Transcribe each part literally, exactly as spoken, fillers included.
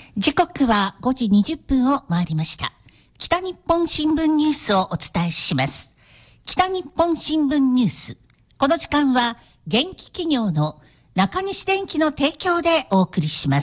時刻はごじにじゅっぷんを回りました。北日本新聞ニュースをお伝えします。北日本新聞ニュース。この時間は元気企業の中西電機の提供でお送りします。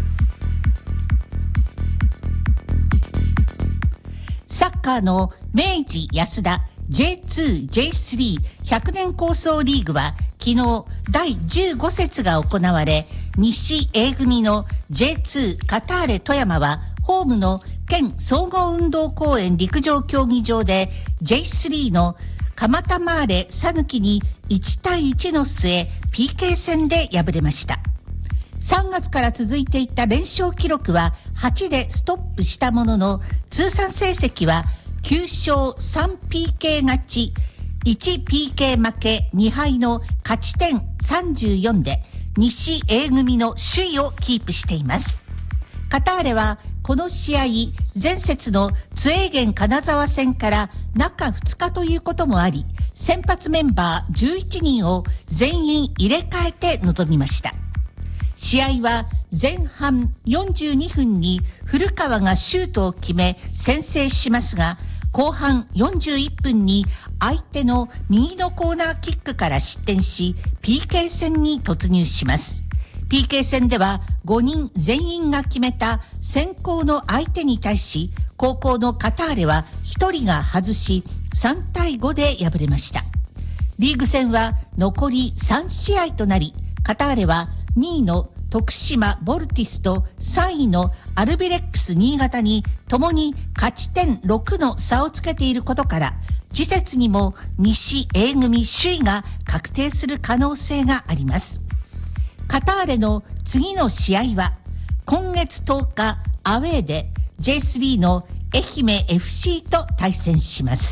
サッカーの明治安田 ジェイツー、ジェイスリー ひゃくねん構想リーグは昨日だいじゅうご節が行われ、西 A 組の ジェイツー カターレ富山はホームの県総合運動公園陸上競技場で ジェイスリー の蒲田マーレさぬきにいちたいいちの末 ピーケー 戦で敗れました。さんがつから続いていた連勝記録ははちでストップしたものの、通算成績はきゅう勝さんピーケー 勝ち、いちピーケー 負けに敗の勝ち点さんじゅうよんで西 A 組の首位をキープしています。カターレはこの試合、前節のツエーゲン金沢戦から中ふつかということもあり、先発メンバーじゅういちにんを全員入れ替えて臨みました。試合は前半よんじゅうにふんに古川がシュートを決め先制しますが、後半よんじゅういっぷんに相手の右のコーナーキックから失点し ピーケー 戦に突入します。 ピーケー 戦ではごにん全員が決めた先攻の相手に対し、後攻のカターレはひとりが外しさんたいごで敗れました。リーグ戦は残りさん試合となり、カターレはにいの徳島ボルティスとさんいのアルビレックス新潟にともに勝ち点ろくの差をつけていることから、次節にも西 A 組首位が確定する可能性があります。カターレの次の試合は今月とおかアウェーで ジェイスリー の愛媛 エフシー と対戦します。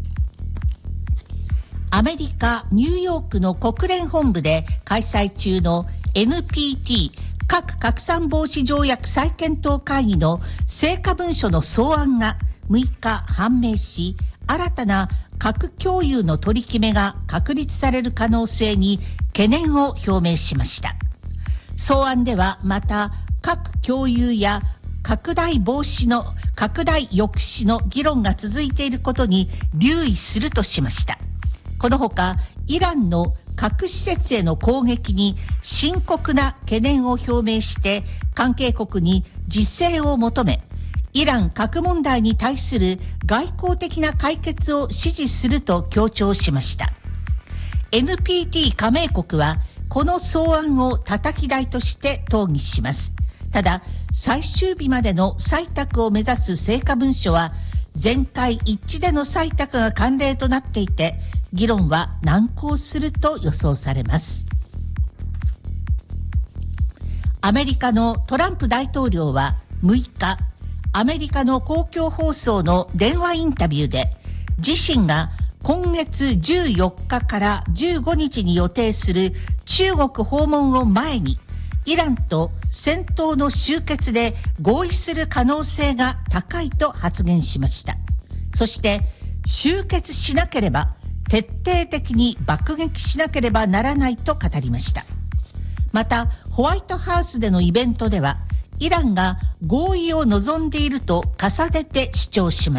アメリカ・ニューヨークの国連本部で開催中の エヌピーティー 核拡散防止条約再検討会議の成果文書の草案がむいか判明し、新たな核共有の取り決めが確立される可能性に懸念を表明しました。草案ではまた核共有や拡大防止の拡大抑止の議論が続いていることに留意するとしました。このほかイランの核施設への攻撃に深刻な懸念を表明して関係国に自制を求め、イラン核問題に対する外交的な解決を支持すると強調しました。 エヌピーティー 加盟国はこの草案を叩き台として討議します。ただ最終日までの採択を目指す成果文書は全会一致での採択が慣例となっていて、議論は難航すると予想されます。アメリカのトランプ大統領はむいか、アメリカの公共放送の電話インタビューで、自身が今月じゅうよっかからじゅうごにちに予定する中国訪問を前に、イランと戦闘の終結で合意する可能性が高いと発言しました。そして終結しなければ徹底的に爆撃しなければならないと語りました。またホワイトハウスでのイベントでは、イランが合意を望んでいると重ねて主張しました。